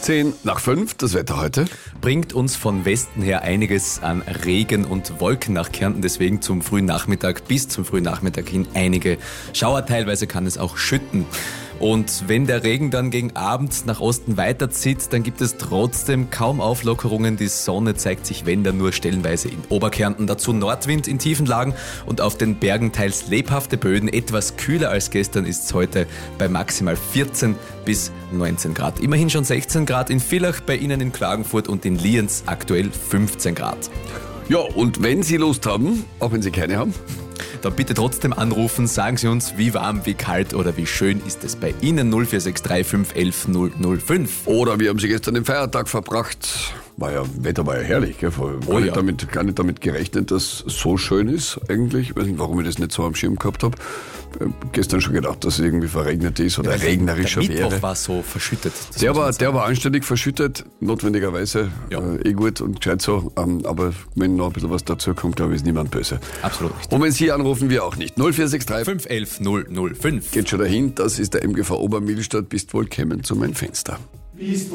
10:05, das Wetter heute. Bringt uns von Westen her einiges an Regen und Wolken nach Kärnten, deswegen zum frühen Nachmittag bis zum frühen Nachmittag hin einige Schauer, teilweise kann es auch schütten. Und wenn der Regen dann gegen Abend nach Osten weiterzieht, dann gibt es trotzdem kaum Auflockerungen. Die Sonne zeigt sich, wenn dann nur stellenweise in Oberkärnten. Dazu Nordwind in tiefen Lagen und auf den Bergen teils lebhafte Böden. Etwas kühler als gestern ist es heute bei maximal 14 bis 19 Grad. Immerhin schon 16 Grad in Villach, bei Ihnen in Klagenfurt und in Lienz aktuell 15 Grad. Ja, und wenn Sie Lust haben, auch wenn Sie keine haben, Dann bitte trotzdem anrufen, sagen Sie uns, wie warm, wie kalt oder wie schön ist es bei Ihnen. 0463 511 005. oder wie haben Sie gestern den Feiertag verbracht? Wetter war ja herrlich, gell? Gar nicht damit gerechnet, dass es so schön ist eigentlich. Ich weiß nicht, warum ich das nicht so am Schirm gehabt habe. Gestern schon gedacht, dass es irgendwie verregnet ist oder regnerischer der Mittwoch wäre. war so verschüttet. Der war anständig verschüttet, notwendigerweise. Ja. Gut und gescheit so. Aber wenn noch ein bisschen was dazu kommt, glaube ich, ist niemand böse. Absolut richtig. Und wenn Sie anrufen, wir auch nicht. 0463 511 005. geht schon dahin. Das ist der MGV Obermillstadt. Bist wohl kämen zu meinem Fenster.